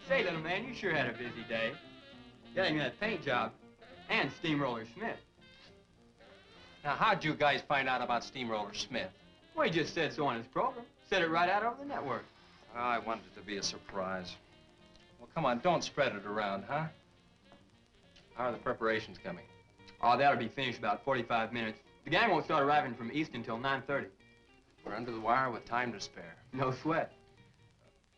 Say, little man, you sure had a busy day. Getting that paint job and Steamroller Smith. Now, how'd you guys find out about Steamroller Smith? Well, he just said so on his program. Said it right out over the network. Well, I wanted it to be a surprise. Well, come on, don't spread it around, huh? How are the preparations coming? Oh, that'll be finished about 45 minutes. The gang won't start arriving from East until 9:30. We're under the wire with time to spare. No sweat.